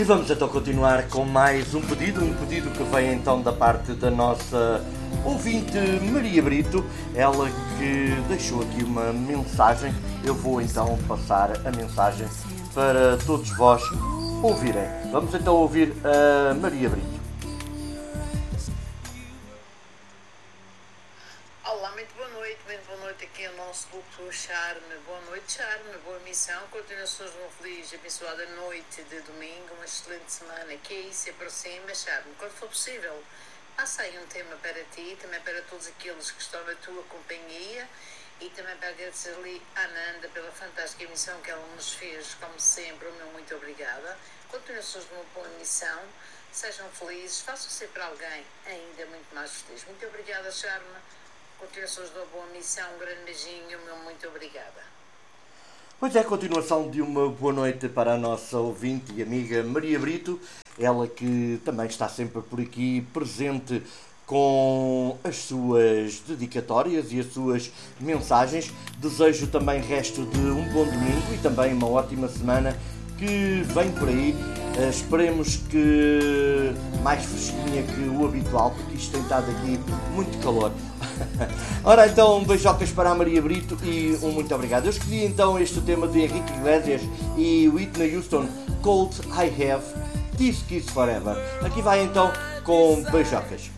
E vamos então continuar com mais um pedido que vem então da parte da nossa ouvinte Maria Brito, ela que deixou aqui uma mensagem. Eu vou então passar a mensagem para todos vós ouvirem. Vamos então ouvir a Maria Brito. Olá, muito boa noite, aqui é o nosso grupo Charme. Boa noite, Charme, boa missão, continuações de uma feliz e abençoada noite de domingo, uma excelente semana, que é isso, é para cima, Charme, quando for possível, passa aí um tema para ti, também para todos aqueles que estão na tua companhia e também para agradecer-lhe a Ananda pela fantástica emissão que ela nos fez, como sempre, o meu muito obrigada, continuações de uma boa missão, sejam felizes, façam sempre alguém ainda muito mais feliz. Muito obrigada, Charme. Continuações de uma boa missão, um grande beijinho, meu muito obrigada. Pois é, a continuação de uma boa noite para a nossa ouvinte e amiga Maria Brito, ela que também está sempre por aqui presente com as suas dedicatórias e as suas mensagens. Desejo também resto de um bom domingo e também uma ótima semana que vem por aí. Esperemos que mais fresquinha que o habitual, porque isto tem estado aqui muito calor. Ora então, beijocas para a Maria Brito e um muito obrigado. Eu escolhi então este tema de Henrique Iglesias e Whitney Houston, Cold I Have, This Kiss Forever. Aqui vai então com beijocas.